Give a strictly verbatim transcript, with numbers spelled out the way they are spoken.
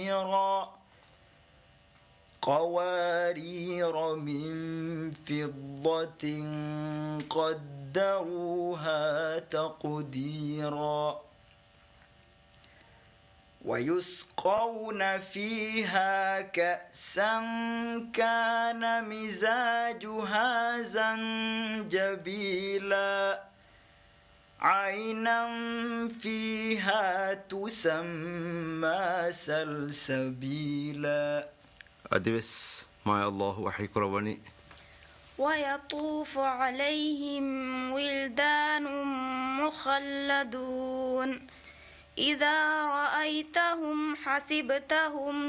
قوارير من فضة قدروها تقديرا ويسقون فيها كأسا كان مزاجها زنجبيلا عينا فيها تسمى سلسبيلا. أدبس ما الله وحيك ربني. ويطوف عليهم ولدان مخلدون إذا رأيتهم حسبتهم